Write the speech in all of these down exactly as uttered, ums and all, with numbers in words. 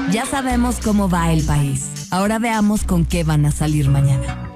Ya sabemos cómo va el país. Ahora veamos con qué van a salir mañana.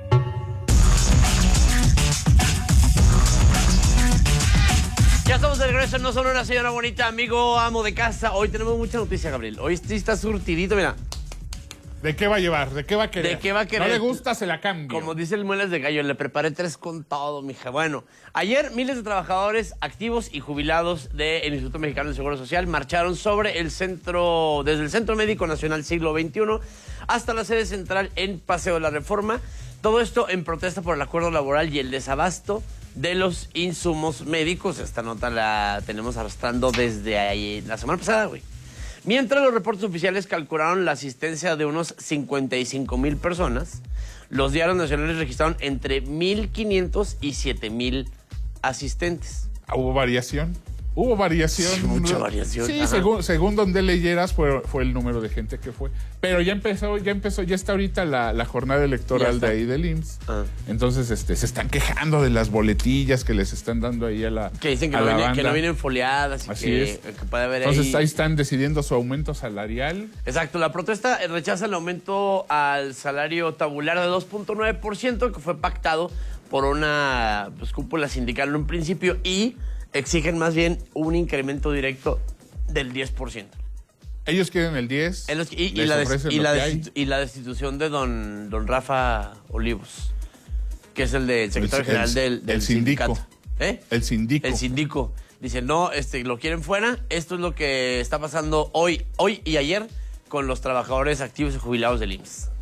Ya estamos de regreso en No Sonora, señora bonita, amigo, amo de casa. Hoy tenemos mucha noticia, Gabriel. Hoy sí está surtidito, mira. ¿De qué va a llevar? ¿De qué va a querer? ¿De qué va a querer? No le gusta, se la cambio. Como dice el Muelas de Gallo, le preparé tres con todo, mija. Bueno, ayer miles de trabajadores activos y jubilados del Instituto Mexicano del Seguro Social marcharon sobre el centro, desde el Centro Médico Nacional Siglo veintiuno hasta la sede central en Paseo de la Reforma. Todo esto en protesta por el acuerdo laboral y el desabasto de los insumos médicos. Esta nota la tenemos arrastrando desde ahí, la semana pasada, güey. Mientras los reportes oficiales calcularon la asistencia de unos cincuenta y cinco mil personas, los diarios nacionales registraron entre mil quinientos y siete mil asistentes. ¿Hubo variación? Hubo variación. Sí, mucha variación. Sí, Ajá. según, según donde leyeras fue, fue el número de gente que fue. Pero ya empezó, ya empezó, ya está ahorita la, la jornada electoral de ahí del I M S S. Ah. Entonces, este, se están quejando de las boletillas que les están dando ahí a la Que dicen que, a no, la viene, banda. que no vienen foliadas y Así que, es. que puede haber Entonces ahí... ahí están decidiendo su aumento salarial. Exacto, la protesta rechaza el aumento al salario tabular de dos punto nueve por ciento que fue pactado por una pues, cúpula sindical en un principio y exigen más bien un incremento directo del diez por ciento. Ellos quieren el diez. En los- y, y les la des- ofrecen y lo la que destitu- y la destitución de don, don Rafa Olivos, que es el del secretario El- general el- del, del el sindico. sindicato. ¿Eh? El sindico. El sindico. Dice, no, este, lo quieren fuera. Esto es lo que está pasando hoy, hoy y ayer con los trabajadores activos y jubilados del I M S S.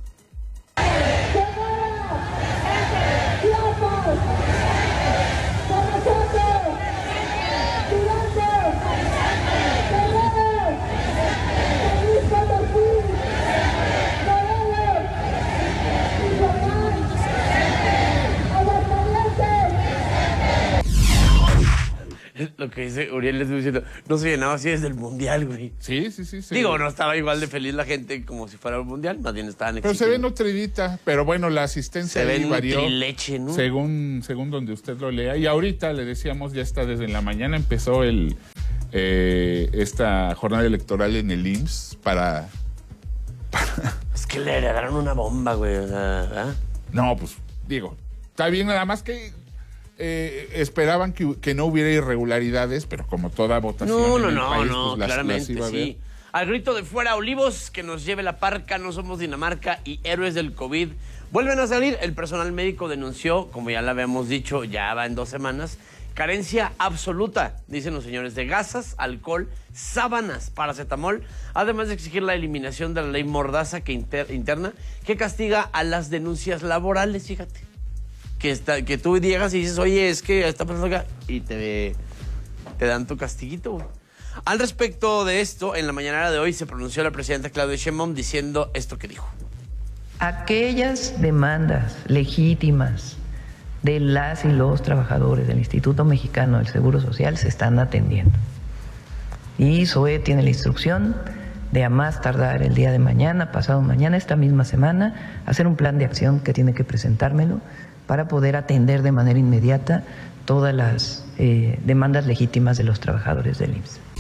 Lo que dice Uriel, le estoy diciendo, no se llenaba así desde el Mundial, güey. Sí, sí, sí. sí. Digo, no estaba igual de feliz la gente como si fuera el Mundial, más bien estaban Pero se exigiendo. ve nutridita, pero bueno, la asistencia Se ve ahí varió nutrileche, ¿no? según, según donde usted lo lea. Y ahorita, le decíamos, ya está desde la mañana empezó el eh, esta jornada electoral en el I M S S para... Es que le heredaron una bomba, güey, o sea, ¿verdad? No, pues, digo, está bien, nada más que eh, esperaban que, que no hubiera irregularidades, pero como toda votación No, no, en el no, país, no, pues, las- claramente, las iba a ver. sí. Al grito de fuera Olivos, que nos lleve la parca, no somos Dinamarca y héroes del COVID. Vuelven a salir, el personal médico denunció, como ya lo habíamos dicho, ya va en dos semanas, carencia absoluta, dicen los señores, de gasas, alcohol, sábanas, paracetamol, además de exigir la eliminación de la ley Mordaza que inter- interna, que castiga a las denuncias laborales, fíjate. Que, está, que tú llegas y dices, oye, es que está pasando acá, y te, te dan tu castiguito, güey. Al respecto de esto, en la mañanera de hoy se pronunció la presidenta Claudia Sheinbaum diciendo esto que dijo. Aquellas demandas legítimas de las y los trabajadores del Instituto Mexicano del Seguro Social se están atendiendo. Y S O E tiene la instrucción de a más tardar el día de mañana, pasado mañana, esta misma semana, hacer un plan de acción que tiene que presentármelo para poder atender de manera inmediata todas las eh, demandas legítimas de los trabajadores del I M S S.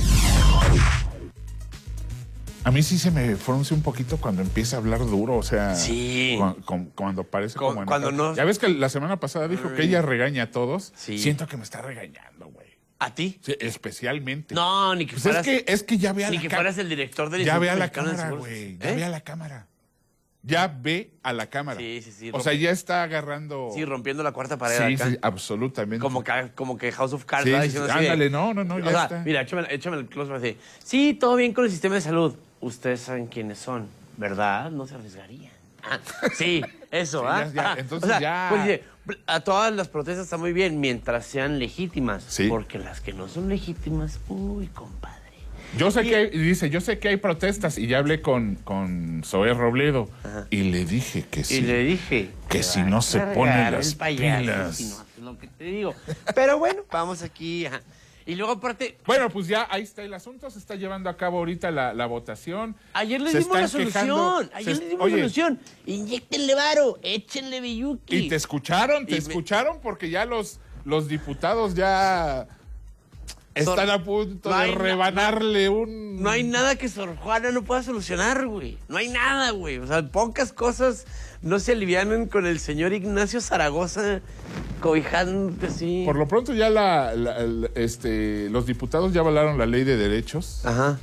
A mí sí se me fruncia un poquito cuando empieza a hablar duro, o sea, Sí. cu- cu- cuando parece Cu- como cuando enojado. no- Ya ves que la semana pasada dijo que ella regaña a todos. Sí. Siento que me está regañando, güey. ¿A ti? Sí, especialmente. No, ni que Pues fueras... es que es que ya ve a ni la que cámara. fueras el director del Ya Instituto ve a la Mexicano del cámara, Seguro güey. Social. Ya ¿Eh? ve a la cámara. Ya ve a la cámara. Sí, sí, sí. O sea, ya está agarrando. Sí, rompiendo la cuarta pared Sí, acá. sí, absolutamente. Como que, como que House of Cards, Sí, ¿verdad? sí, Diciendo sí. así de- Ándale, no, no, no, ya o sea, está. mira, échame, échame el close así. Sí, todo bien con el sistema de salud. Ustedes saben quiénes son, ¿verdad? No se arriesgarían. Ah, sí, eso, Sí, ¿ah? ya, ya, Ah, entonces o sea, ya. pues dice, a todas las protestas está muy bien mientras sean legítimas. Sí. Porque las que no son legítimas, uy, compadre. Yo sé que hay, dice, yo sé que hay protestas y ya hablé con, con Zoé Robledo y le dije que sí. Y le dije que te si va no a se cargar pone el las payaso pilas. si no haces lo que te digo. Pero bueno, vamos aquí. Ajá. Y luego aparte, Bueno, pues ya ahí está el asunto, se está llevando a cabo ahorita la, la votación. ayer les Se dimos la están solución. quejando, Ayer se- les dimos oye, la solución. Inyéctenle varo, échenle billuki. Y te escucharon, te Y me- escucharon porque ya los, los diputados ya están a punto no de hay na- rebanarle un no hay nada que Sor Juana no pueda solucionar, güey. No hay nada, güey. O sea, pocas cosas no se alivianan con el señor Ignacio Zaragoza cobijando así. Por lo pronto ya la, la- el- este, los diputados ya avalaron la ley de derechos. Ajá.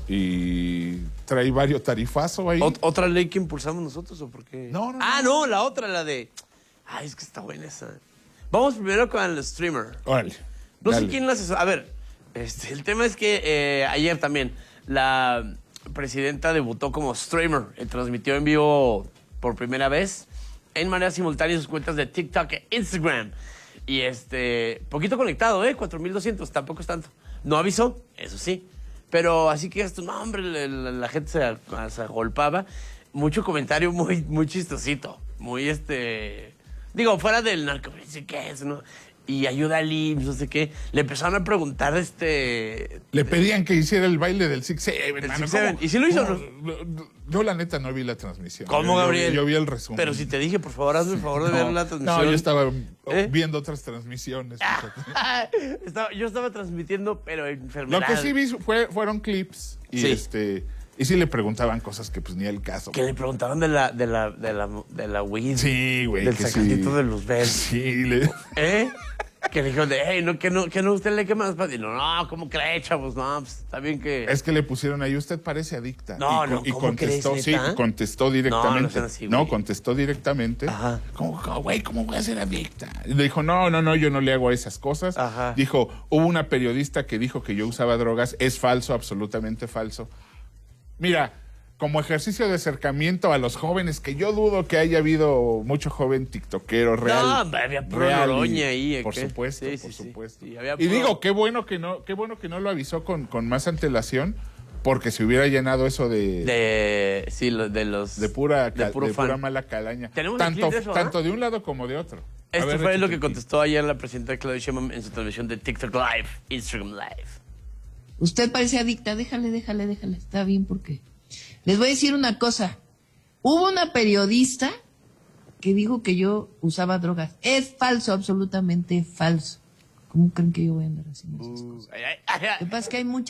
Y trae varios tarifazo ahí. Ot- ¿Otra ley que impulsamos nosotros o por qué? No, no, Ah, no. no, la otra, la de... Ay, es que está buena esa. Vamos primero con el streamer. Órale. No dale. sé quién la asesor. A ver, este, el tema es que eh, ayer también la presidenta debutó como streamer. Y transmitió en vivo por primera vez en manera simultánea sus cuentas de TikTok e Instagram. Y este, poquito conectado, ¿eh? cuatro mil doscientos, tampoco es tanto. No avisó, eso sí. Pero así que esto, no, hombre, la, la- la gente se, se agolpaba. Mucho comentario muy, muy chistosito. Muy este. Digo, fuera del narco, ¿qué es, no? Y ayuda al I M S S, no sé qué. Le empezaron a preguntar, este... Le pedían que hiciera el baile del Six Seven. Del mano, Six Seven. ¿cómo? ¿Y si lo hizo o ¿Cómo? Yo, la neta, no vi la transmisión. ¿Cómo, Yo- Gabriel? Yo, yo vi el resumen. Pero si te dije, por favor, hazme el favor de ver la transmisión. No, yo estaba ¿Eh? viendo otras transmisiones. fíjate. Estaba- yo estaba transmitiendo, pero enfermedad. Lo que sí vi fue, fueron clips y Sí. este y sí le preguntaban cosas que pues ni el caso. Que le preguntaban de la, de la, de la, de la weed. Sí, güey. Del que sacatito sí. de Luzbel. Sí, le... ¿Eh? Que le dijo de, hey, no, que no, que no, usted lee qué más. Y no, no, ¿cómo cree, chavos? No, pues, está bien que... Es que le pusieron ahí, usted parece adicta. No, y, no, y ¿cómo contestó, crees, sí, neta? contestó directamente. No, no sean así, No, güey. contestó directamente. Ajá. ¿Cómo, cómo, güey, cómo voy a ser adicta? Y le dijo, no, no, no, yo no le hago esas cosas. Ajá. Dijo, hubo una periodista que dijo que yo usaba drogas. Es falso, absolutamente falso. Mira, como ejercicio de acercamiento a los jóvenes, que yo dudo que haya habido mucho joven tiktokero real. No, hombre, había puro real y- noroña ahí, ¿eh? Por ¿qué? supuesto, Sí, por sí, sí. supuesto. Y había Y puro- digo, qué bueno que no, qué bueno que no lo avisó con, con más antelación, porque se hubiera llenado eso de, de, De... Sí, lo- de los... pura, de ca- puro de fan. pura mala calaña. Tenemos el Tanto, clip de eso, ¿verdad? tanto de un lado como de otro. A Esto ver, fue lo échate que el contestó ayer la presidenta Claudia Sheinbaum en su transmisión de TikTok Live, Instagram Live. Usted parece adicta, déjale, déjale, déjale. Está bien, porque les voy a decir una cosa. Hubo una periodista que dijo que yo usaba drogas. Es falso, absolutamente falso. ¿Cómo creen que yo voy a andar haciendo esas cosas? Ay, ay, ay, ay. Lo que pasa es que hay mucha